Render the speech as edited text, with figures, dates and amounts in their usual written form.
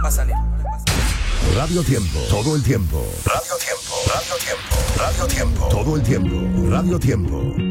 va a salir. Radio Tiempo, todo el tiempo. Radio Tiempo, Radio Tiempo, Radio Tiempo, todo el tiempo. Radio Tiempo.